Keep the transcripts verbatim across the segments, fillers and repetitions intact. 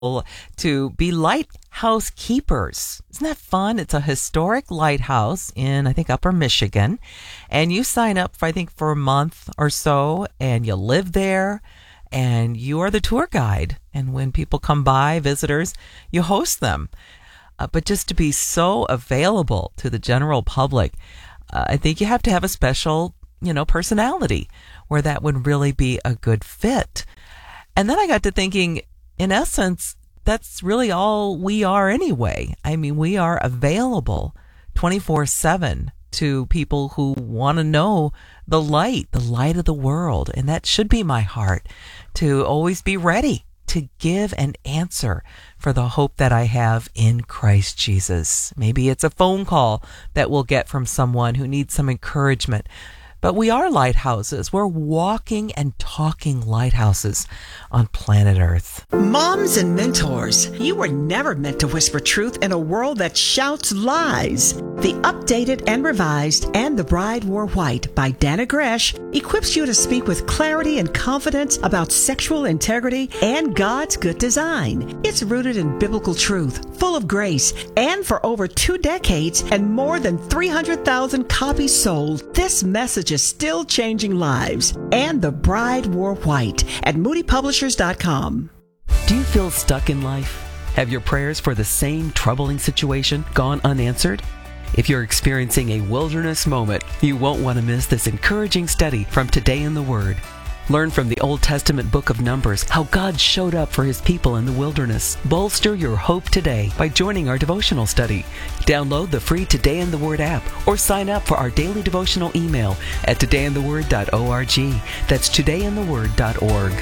to be lighthouse keepers. Isn't that fun? It's a historic lighthouse in, I think, Upper Michigan. And you sign up, for, I think, for a month or so, and you live there, and you are the tour guide. And when people come by, visitors, you host them. Uh, but just to be so available to the general public, uh, I think you have to have a special, you know, personality where that would really be a good fit. And then I got to thinking, in essence, that's really all we are anyway. I mean, we are available twenty-four seven to people who want to know the light, the light of the world. And that should be my heart, to always be ready to give an answer for the hope that I have in Christ Jesus. Maybe it's a phone call that we'll get from someone who needs some encouragement. But we are lighthouses. We're walking and talking lighthouses on planet Earth. Moms and mentors, you were never meant to whisper truth in a world that shouts lies. The Updated and Revised and The Bride Wore White by Dana Gresh equips you to speak with clarity and confidence about sexual integrity and God's good design. It's rooted in biblical truth, full of grace, and for over two decades and more than three hundred thousand copies sold, this message is still changing lives. And The Bride Wore White at moody publishers dot com. Do you feel stuck in life? Have your prayers for the same troubling situation gone unanswered? If you're experiencing a wilderness moment, you won't want to miss this encouraging study from Today in the Word. Learn from the Old Testament book of Numbers how God showed up for His people in the wilderness. Bolster your hope today by joining our devotional study. Download the free Today in the Word app or sign up for our daily devotional email at today in the word dot org. That's today in the word dot org.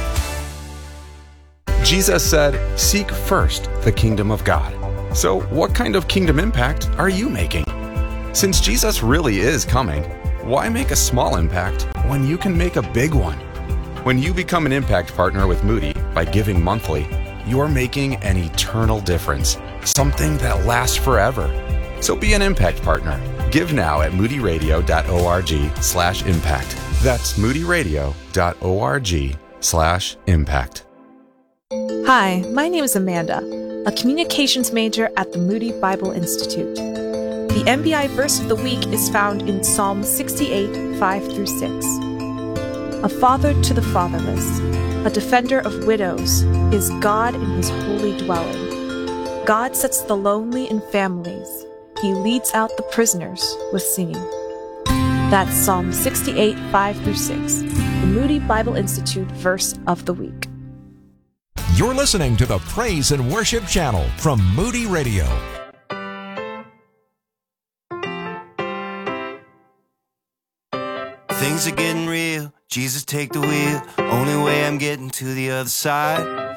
Jesus said, "Seek first the kingdom of God." So what kind of kingdom impact are you making? Since Jesus really is coming, why make a small impact when you can make a big one? When you become an impact partner with Moody by giving monthly, you're making an eternal difference, something that lasts forever. So be an impact partner. Give now at moody radio dot org slash impact. That's moody radio dot org slash impact. Hi, my name is Amanda, a communications major at the Moody Bible Institute. The M B I verse of the week is found in Psalm sixty-eight, five through six. A father to the fatherless, a defender of widows, is God in His holy dwelling. God sets the lonely in families. He leads out the prisoners with singing. That's Psalm sixty-eight, five through six, the Moody Bible Institute verse of the week. You're listening to the Praise and Worship Channel from Moody Radio. Things are getting real. Jesus, take the wheel. Only way I'm getting to the other side.